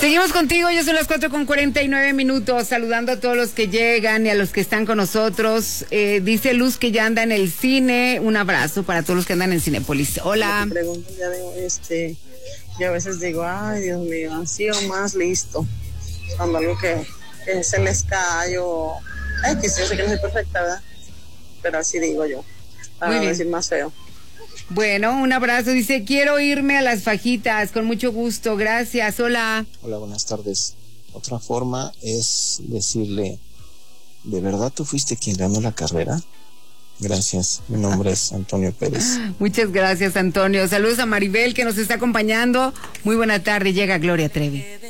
Seguimos contigo, ya son las 4:49, saludando a todos los que llegan y a los que están con nosotros. Dice Luz que ya anda en el cine. Un abrazo para todos los que andan en Cinépolis. Hola. Yo a veces digo, ay, Dios mío, han sido más listo. Cuando algo que se les cae o... Ay, que yo sé que no soy perfecta, ¿verdad? Pero así digo yo, para no decir más feo. Bueno, un abrazo. Dice, quiero irme a las fajitas, con mucho gusto, gracias. Hola. Hola, buenas tardes. Otra forma es decirle, ¿de verdad tú fuiste quien ganó la carrera? Gracias, mi nombre es Antonio Pérez. Muchas gracias, Antonio. Saludos a Maribel, que nos está acompañando. Muy buena tarde, llega Gloria Trevi.